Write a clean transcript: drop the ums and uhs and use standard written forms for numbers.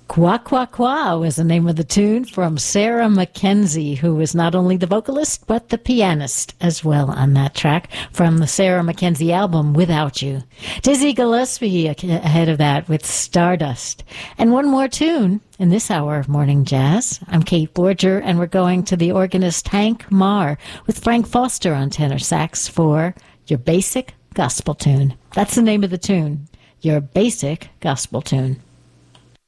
Qua Qua Qua was the name of the tune from Sarah Mackenzie, who was not only the vocalist but the pianist as well on that track from the Sarah Mackenzie album Without You. Dizzy Gillespie ahead of that with Stardust. And one more tune in this hour of Morning Jazz. I'm Kate Borger, and we're going to the organist Hank Marr with Frank Foster on tenor sax for Your Basic Gospel Tune. That's the name of the tune, Your Basic Gospel Tune.